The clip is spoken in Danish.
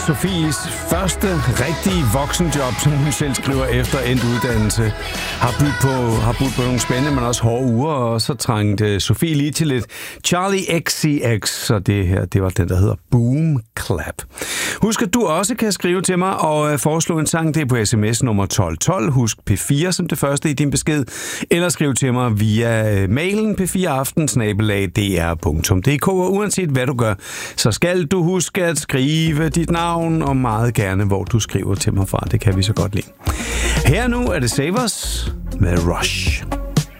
Sofies første rigtige voksenjob, som hun selv skriver efter endt uddannelse, har budt på nogle spændende, men også hårde uger, og så trængte Sofie lige til lidt Charlie XCX, så det her, det var den, der hedder Boom Clap. Husk, at du også kan skrive til mig og foreslå en sang, det er på sms nummer 1212. Husk P4 som det første i din besked, eller skriv til mig via mailen p4aften@dr.dk, og uanset hvad du gør, så skal du huske at skrive dit navn, og meget gerne, hvor du skriver til mig fra. Det kan vi så godt lide. Her nu er det Savers med Rush.